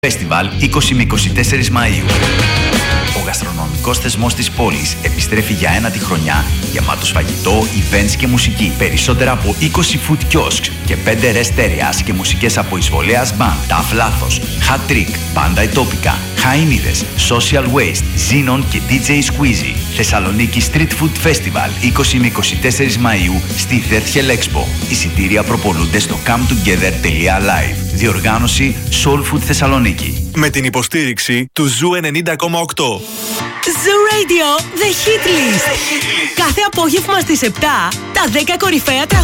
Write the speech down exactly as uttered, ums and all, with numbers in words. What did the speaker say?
Φεστιβάλ είκοσι με είκοσι τέσσερις Μαΐου. Ο γαστρονομικός θεσμός της πόλης επιστρέφει για ένατη χρονιά, γεμάτος φαγητό, events και μουσική. Περισσότερα από είκοσι food kiosks και πέντε rest και μουσικές από Εισβολέας Band, Ταφ Λάθος, Hat Trick, Banda Ετόπικα, Χαΐνιδες, Social Waste, Xenon και ντι τζέι Squeezy. Θεσσαλονίκη Street Food Festival είκοσι με είκοσι τέσσερις Μαΐου στη Dertgel Expo. Εισιτήρια προπολούνται στο come together τελεία live. Διοργάνωση Soul Food Θεσσαλονίκη. Με την υποστήριξη του Ζου ενενήντα κόμμα οκτώ. Zoo Radio The Hit List. Κάθε απόγευμα στις επτά τα δέκα κορυφαία τραγούδια.